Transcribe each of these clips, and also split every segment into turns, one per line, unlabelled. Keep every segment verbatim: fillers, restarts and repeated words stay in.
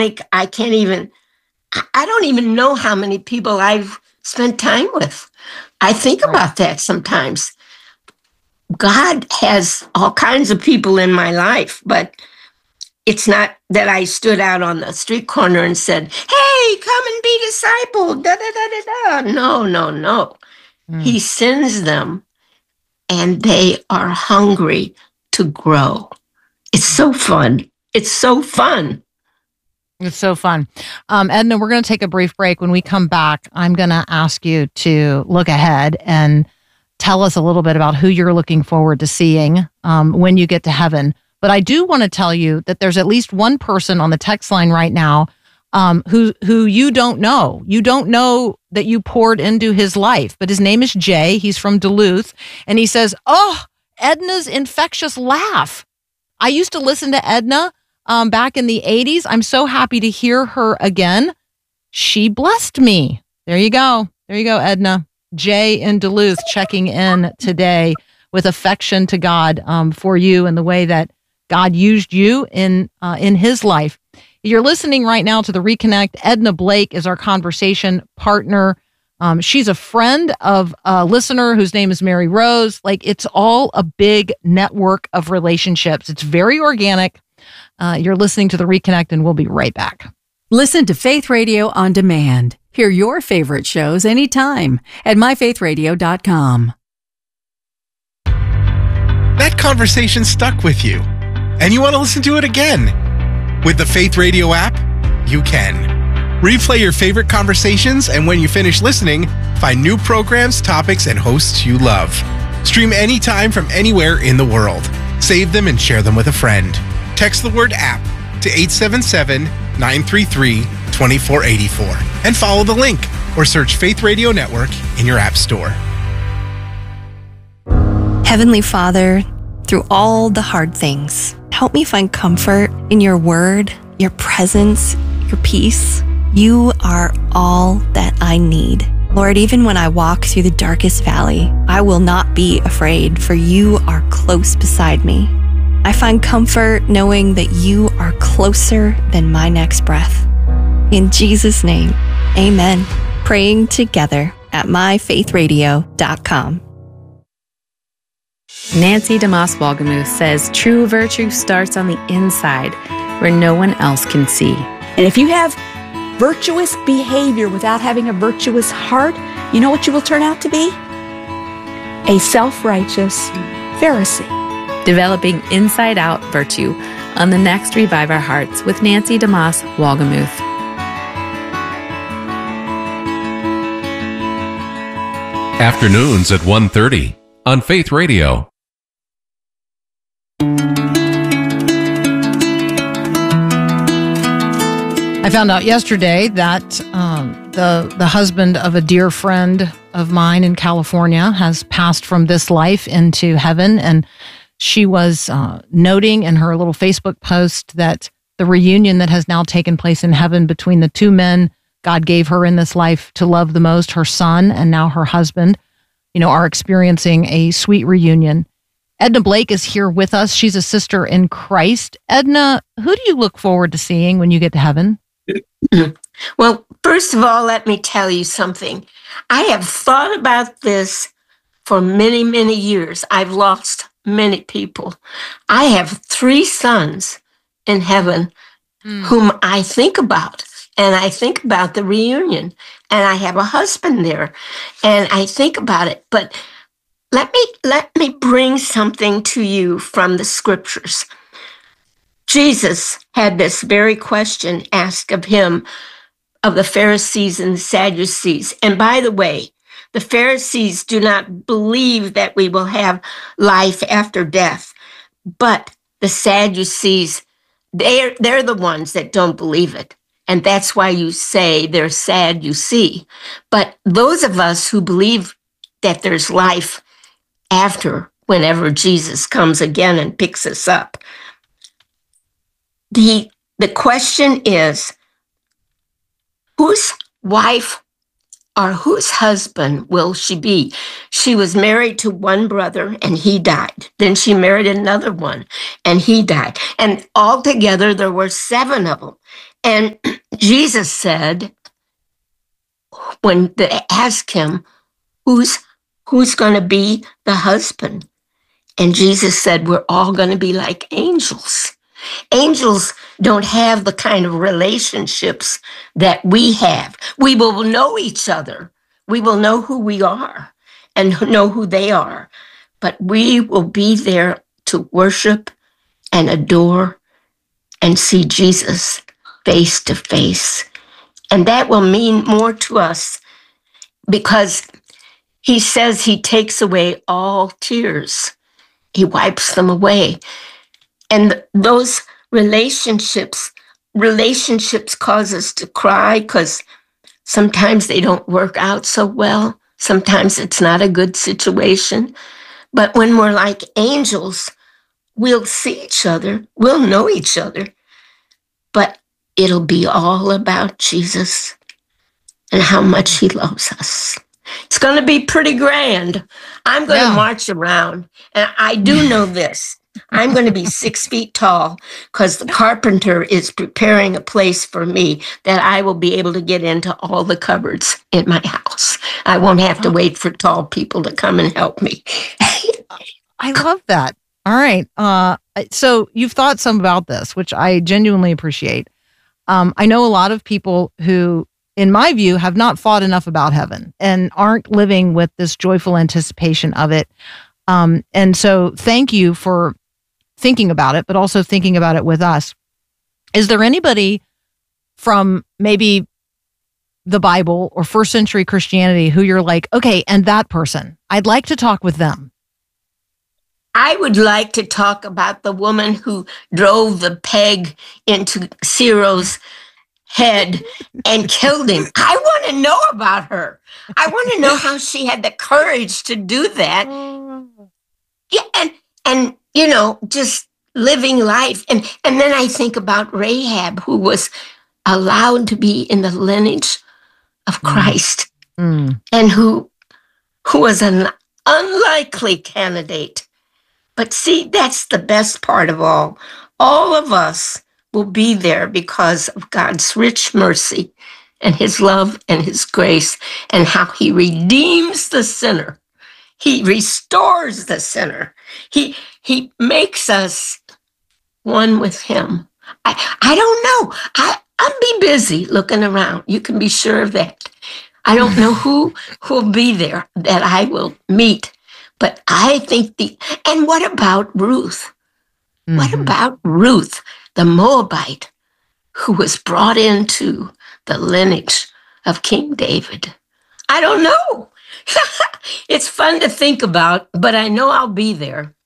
organic. I can't even, I don't even know how many people I've spent time with. I think right. about that sometimes. God has all kinds of people in my life, but it's not that I stood out on the street corner and said, hey, come and be discipled. Da, da, da, da, da. No, no, no. Mm. He sends them and they are hungry to grow. It's so fun. It's so fun.
It's so fun. Um, Edna, we're going to take a brief break. When we come back, I'm going to ask you to look ahead and tell us a little bit about who you're looking forward to seeing um, when you get to heaven. But I do want to tell you that there's at least one person on the text line right now um, who who you don't know. You don't know that you poured into his life, but his name is Jay. He's from Duluth, and he says, oh, Edna's infectious laugh. I used to listen to Edna um, back in the eighties. I'm so happy to hear her again. She blessed me. There you go. There you go, Edna. Jay in Duluth checking in today with affection to God um, for you and the way that God used you in uh, in his life. You're listening right now to the Reconnect. Edna Blake is our conversation partner. Um, she's a friend of a listener whose name is Mary Rose. Like, it's all a big network of relationships. It's very organic. Uh, you're listening to the Reconnect, and we'll be right back.
Listen to Faith Radio on demand. Hear your favorite shows anytime at my faith radio dot com.
That conversation stuck with you, and you want to listen to it again. With the Faith Radio app, you can. Replay your favorite conversations, and when you finish listening, find new programs, topics, and hosts you love. Stream anytime from anywhere in the world. Save them and share them with a friend. Text the word app to eight seven seven, nine three three, two four eight four and follow the link or search Faith Radio Network in your app store.
Heavenly Father, through all the hard things, help me find comfort in your word, your presence, your peace. You are all that I need. Lord, even when I walk through the darkest valley, I will not be afraid, for you are close beside me. I find comfort knowing that you are closer than my next breath. In Jesus' name, amen. Praying together at my faith radio dot com.
Nancy DeMoss Wolgemuth says true virtue starts on the inside, where no one else can see.
And if you have virtuous behavior without having a virtuous heart, you know what you will turn out to be? A self-righteous Pharisee.
Developing inside-out virtue on the next Revive Our Hearts with Nancy DeMoss Wolgemuth.
Afternoons at one thirty on Faith Radio.
I found out yesterday that um, the the husband of a dear friend of mine in California has passed from this life into heaven, and she was uh, noting in her little Facebook post that the reunion that has now taken place in heaven between the two men God gave her in this life to love the most, her son and now her husband, you know, are experiencing a sweet reunion. Edna Blake is here with us. She's a sister in Christ. Edna, who do you look forward to seeing when you get to heaven?
Well, first of all, let me tell you something. I have thought about this for many, many years. I've lost many people. I have three sons in heaven mm. whom I think about, and I think about the reunion, and I have a husband there, and I think about it. But let me let me bring something to you from the scriptures. Jesus had this very question asked of him, of the Pharisees and the Sadducees. And by the way, the Pharisees do not believe that we will have life after death, but the Sadducees, they're, they're the ones that don't believe it. And that's why you say they're sad, you see. But those of us who believe that there's life after, whenever Jesus comes again and picks us up, the, the question is, whose wife or whose husband will she be? She was married to one brother and he died. Then she married another one and he died. And altogether there were seven of them. And Jesus said, when they asked him, who's, who's going to be the husband? And Jesus said, we're all going to be like angels. Angels don't have the kind of relationships that we have. We will know each other. We will know who we are and know who they are. But we will be there to worship and adore and see Jesus face to face. And that will mean more to us because he says he takes away all tears. He wipes them away. And those relationships, relationships cause us to cry because sometimes they don't work out so well. Sometimes it's not a good situation. But when we're like angels, we'll see each other, we'll know each other, but it'll be all about Jesus and how much he loves us. It's going to be pretty grand. I'm going yeah. to march around, and I do know this. I'm going to be six feet tall because the carpenter is preparing a place for me that I will be able to get into all the cupboards in my house. I won't have to wait for tall people to come and help me.
I love that. All right. Uh, so you've thought some about this, which I genuinely appreciate. Um, I know a lot of people who, in my view, have not thought enough about heaven and aren't living with this joyful anticipation of it. Um, and so thank you for thinking about it, but also thinking about it with us. Is there anybody from maybe the Bible or first century Christianity who you're like, okay, and that person, I'd like to talk with them?
I would like to talk about the woman who drove the peg into Ciro's head and killed him. I want to know about her. I want to know how she had the courage to do that. Yeah, and and you know, just living life. And and then I think about Rahab, who was allowed to be in the lineage of Christ, mm. and who who was an unlikely candidate. But see, that's the best part of all. All of us will be there because of God's rich mercy and his love and his grace and how he redeems the sinner. He restores the sinner. He he makes us one with him. I, I don't know. I, I'll be busy looking around. You can be sure of that. I don't know who will be there that I will meet. But I think the, and what about Ruth? Mm-hmm. What about Ruth, the Moabite, who was brought into the lineage of King David? I don't know. It's fun to think about, but I know I'll be there.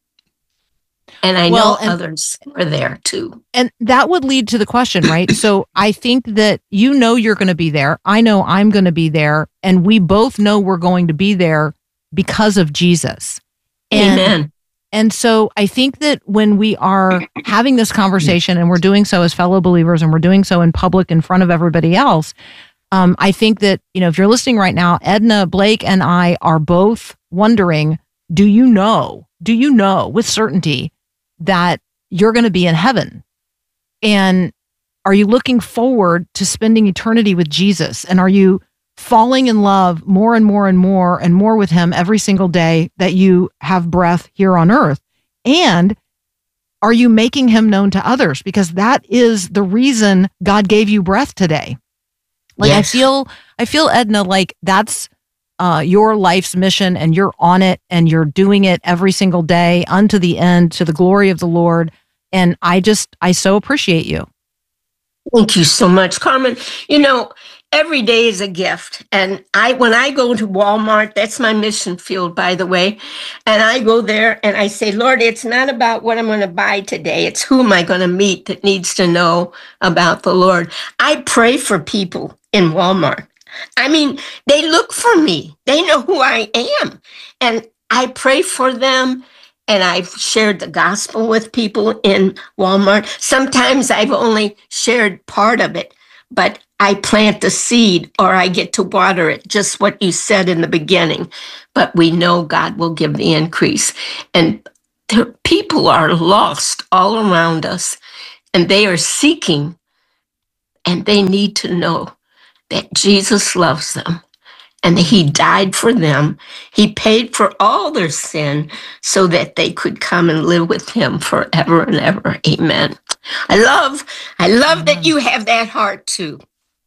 And I well, know and, others are there too.
And that would lead to the question, right? So I think that you know you're going to be there. I know I'm going to be there. And we both know we're going to be there because of Jesus. And,
Amen.
And so I think that when we are having this conversation and we're doing so as fellow believers and we're doing so in public in front of everybody else, um, I think that, you know, if you're listening right now, Edna, Blake, and I are both wondering, do you know, do you know with certainty that you're going to be in heaven? And are you looking forward to spending eternity with Jesus? And are you falling in love more and more and more and more with him every single day that you have breath here on earth? And are you making him known to others? Because that is the reason God gave you breath today. Like yes. I feel, I feel, Edna, like that's uh, your life's mission and you're on it and you're doing it every single day unto the end, to the glory of the Lord. And I just, I so appreciate you.
Thank you so much, Carmen. You know, every day is a gift. And I, when I go to Walmart, that's my mission field, by the way. And I go there and I say, Lord, it's not about what I'm going to buy today. It's who am I going to meet that needs to know about the Lord. I pray for people in Walmart. I mean, they look for me. They know who I am. And I pray for them. And I've shared the gospel with people in Walmart. Sometimes I've only shared part of it, but I plant the seed or I get to water it, just what you said in the beginning. But we know God will give the increase. And the people are lost all around us, and they are seeking and they need to know that Jesus loves them and that he died for them. He paid for all their sin so that they could come and live with him forever and ever. Amen. I love, I love that you have that heart too.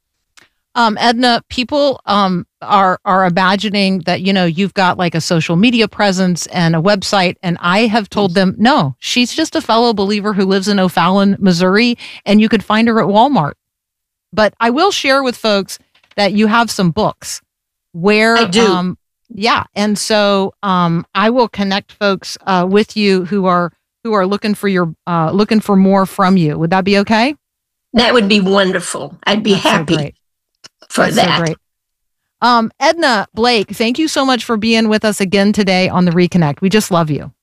Um, Edna, people um, are are imagining that, you know, you've got like a social media presence and a website. And I have told them, no, she's just a fellow believer who lives in O'Fallon, Missouri, and you could find her at Walmart. But I will share with folks that you have some books where,
I do.
Um, yeah. And so um, I will connect folks uh, with you who are who are looking for your uh, looking for more from you. Would that be okay?
That would be wonderful. I'd be
That's so
happy.
great.
For
That's
that.
So great. Um, Edna Blake, thank you so much for being with us again today on the Reconnect. We just love you.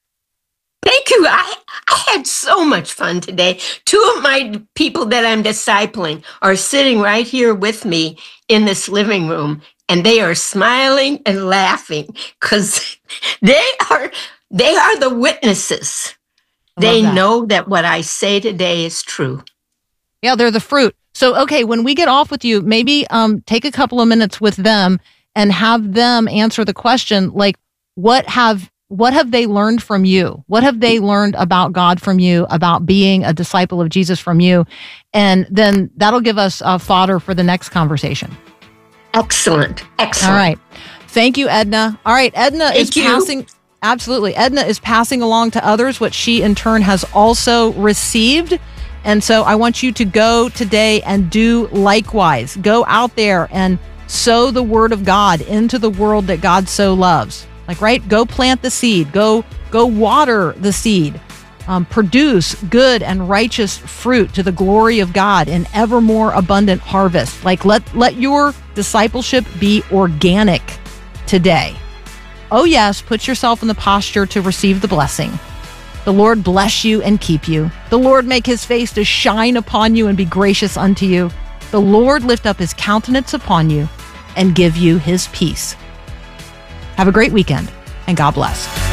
Thank you. I, I had so much fun today. Two of my people that I'm discipling are sitting right here with me in this living room, and they are smiling and laughing because they are they are the witnesses. They
that.
know that what I say today is true.
Yeah, they're the fruit. So, okay, when we get off with you, maybe um, take a couple of minutes with them and have them answer the question, like, what have what have they learned from you? What have they learned about God from you, about being a disciple of Jesus from you? And then that'll give us uh, fodder for the next conversation.
Excellent. Excellent.
All right. Thank you, Edna. All right, Edna
Thank
is
you.
passing. Absolutely. Edna is passing along to others what she in turn has also received. And so I want you to go today and do likewise. Go out there and sow the word of God into the world that God so loves. Like, right? Go plant the seed. Go, go water the seed. Um, produce good and righteous fruit to the glory of God in ever more abundant harvest. Like, let, let your discipleship be organic today. Oh yes, put yourself in the posture to receive the blessing. The Lord bless you and keep you. The Lord make his face to shine upon you and be gracious unto you. The Lord lift up his countenance upon you and give you his peace. Have a great weekend, and God bless.